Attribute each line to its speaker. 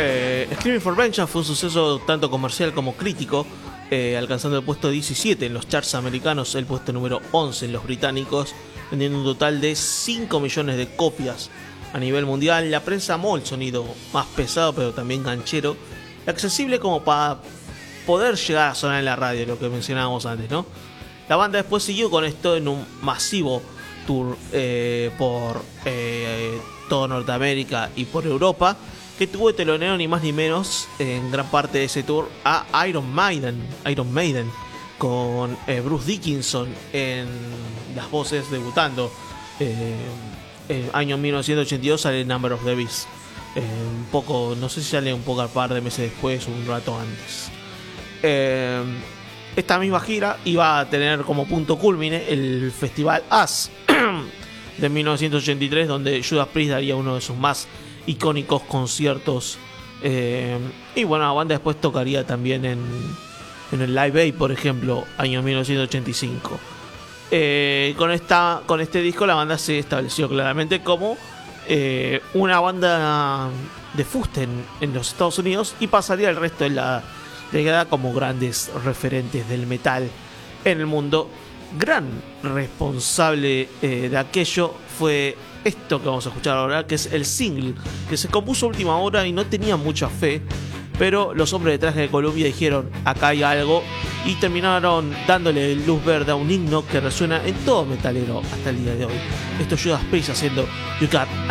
Speaker 1: Screaming for Vengeance fue un suceso tanto comercial como crítico, alcanzando el puesto 17 en los charts americanos, el puesto número 11 en los británicos, vendiendo un total de 5 millones de copias a nivel mundial. La prensa amó el sonido más pesado pero también ganchero, accesible como para poder llegar a sonar en la radio, lo que mencionábamos antes, ¿no? La banda después siguió con esto en un masivo tour por toda Norteamérica y por Europa, que tuvo de telonero ni más ni menos en gran parte de ese tour a Iron Maiden, con Bruce Dickinson en las voces debutando. En el año 1982 sale Number of the Beast, un poco, no sé si sale un poco al par de meses después o un rato antes. Esta misma gira iba a tener como punto culmine el festival Us de 1983, donde Judas Priest daría uno de sus más icónicos conciertos. Y bueno, la banda después tocaría también en el Live Aid, por ejemplo, año 1985. Con este disco la banda se estableció claramente como una banda de fuste en los Estados Unidos, y pasaría el resto de la década como grandes referentes del metal en el mundo. Gran responsable de aquello fue esto que vamos a escuchar ahora, que es el single que se compuso a última hora y no tenía mucha fe, pero los hombres de Traje de Columbia dijeron: acá hay algo, y terminaron dándole luz verde a un himno que resuena en todo metalero hasta el día de hoy. Esto es Judas Priest haciendo You Got